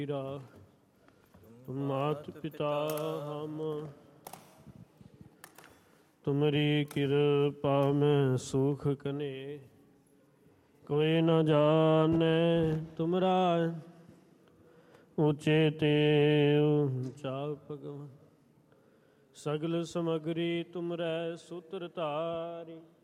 मात पिता हम तुमरी कृपा में सुख कने कोई न जाने तुमरा ऊंचे ते ऊंचा भगवान सगल समगरी तुमरै सूत्र धारी